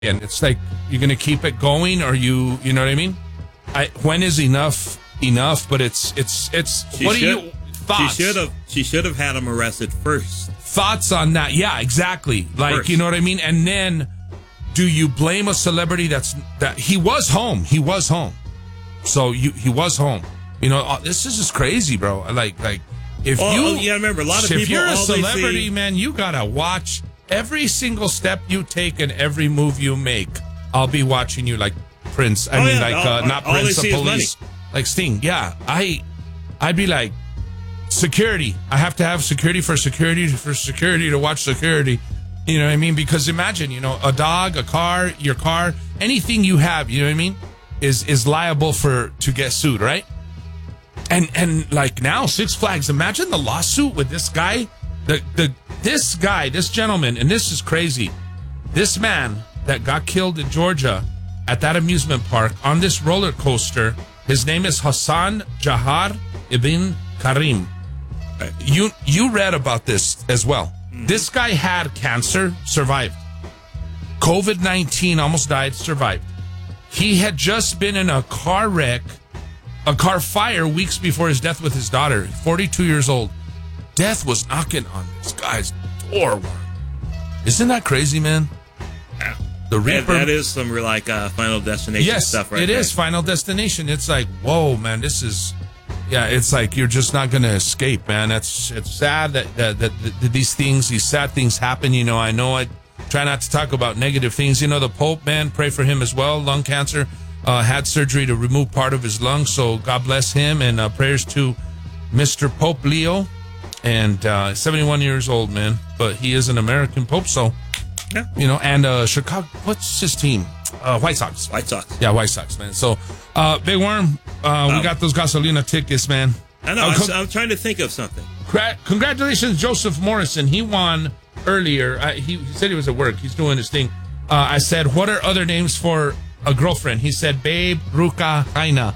And it's like, you're going to keep it going, or you know what I mean? When is enough? But it's what do you thoughts? She should have had him arrested first. Thoughts on that? Yeah, exactly. Like, first. You know what I mean? And then, do you blame a celebrity that he was home? He was home. So he was home. You know, this is just crazy, bro. Like if remember, a lot of people. If you're a celebrity, man, you gotta watch every single step you take and every move you make. I'll be watching you like Prince. Not Prince, the Police, like Sting. Yeah, I'd be like, security. I have to have security to watch security. You know what I mean? Because imagine, a dog, a car, your car, anything you have, you know what I mean, is liable to get sued, right? And like now, Six Flags, imagine the lawsuit with this guy, this gentleman, and this is crazy. This man that got killed in Georgia at that amusement park on this roller coaster, his name is Hassan Jahar Ibn Karim. You read about this as well. This guy had cancer, survived. COVID-19, almost died, survived. He had just been in a car wreck, a car fire weeks before his death with his daughter, 42 years old. Death was knocking on this guy's door. Isn't that crazy, man? Yeah. The Reaper. That is some Final Destination stuff, right? It is Final Destination. It's like, whoa, man, this is... Yeah, it's like you're just not going to escape, man. It's sad that these sad things happen. I know I try not to talk about negative things. The Pope, man, pray for him as well. Lung cancer, had surgery to remove part of his lung. So God bless him, and prayers to Mr. Pope Leo, and 71 years old, man. But he is an American Pope, so yeah. And Chicago. What's his team? White Sox. Yeah, White Sox, man. So, Big Worm, we got those Gasolina tickets, man. I know. I'm trying to think of something. Congratulations, Joseph Morrison. He won earlier. He said he was at work. He's doing his thing. I said, what are other names for a girlfriend? He said, Babe, Ruka, Haina.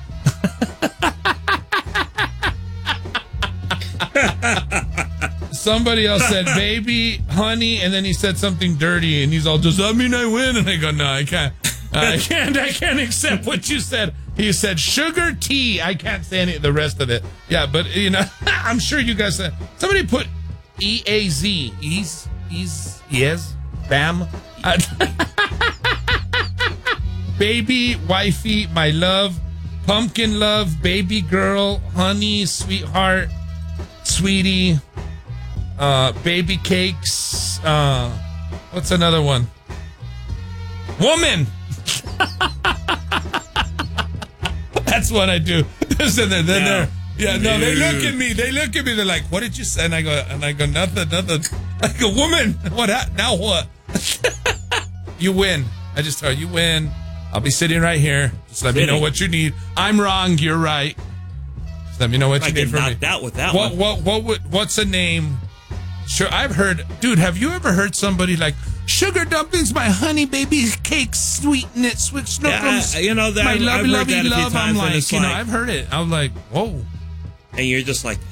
Somebody else said baby, honey, and then he said something dirty, and he's all, does that mean I win? And I go, no, I can't. I can't accept what you said. He said sugar tea. I can't say any of the rest of it. Yeah, but I'm sure you guys said. Somebody put EAZ. Yes, bam. Baby, wifey, my love, pumpkin love, baby girl, honey, sweetheart, sweetie. Baby cakes. What's another one? Woman. That's what I do. They're they look at me. They're like, "What did you say?" And I go, nothing. I go, "Woman, what? Now what?" You win. I just tell you win. I'll be sitting right here. Just let me know what you need. I'm wrong. You're right. Just let me know what you need from me. Out with that one. What's a name? Sure, I've heard, dude, have you ever heard somebody like, sugar dumplings, my honey baby cakes, sweeten it, sweet snookums, my lovey love. I'm like, I've heard it. I'm like, whoa. And you're just like,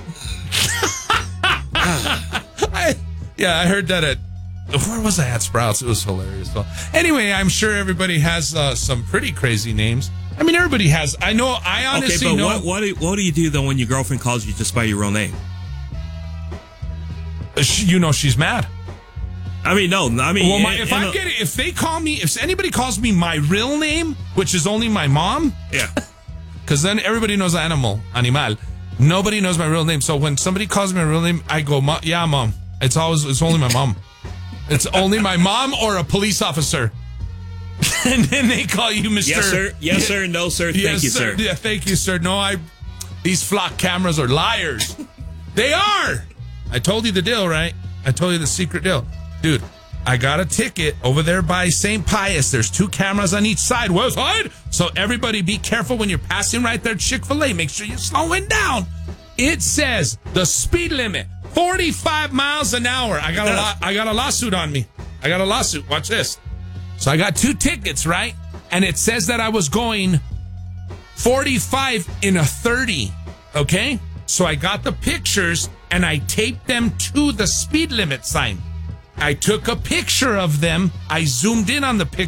I heard that at, where was I at Sprouts? It was hilarious. Well, anyway, I'm sure everybody has some pretty crazy names. I mean, everybody has. I honestly know. What do you do, though, when your girlfriend calls you just by your real name? She's mad. I mean, no. I mean, well, if anybody calls me my real name, which is only my mom, yeah, because then everybody knows animal. Nobody knows my real name. So when somebody calls me my real name, I go, yeah, mom. It's only my mom. It's only my mom or a police officer. And then they call you Mr. Yes, sir. Yes, sir. No, sir. Thank you, sir. Yeah, thank you, sir. No, these flock cameras are liars. They are. I told you the deal, right? I told you the secret deal. Dude, I got a ticket over there by St. Pius. There's 2 cameras on each side. West side. So everybody be careful when you're passing right there, Chick-fil-A. Make sure you're slowing down. It says the speed limit, 45 miles an hour. I got a lawsuit on me. I got a lawsuit. Watch this. So I got 2 tickets, right? And it says that I was going 45 in a 30. Okay? So I got the pictures and I taped them to the speed limit sign. I took a picture of them. I zoomed in on the picture.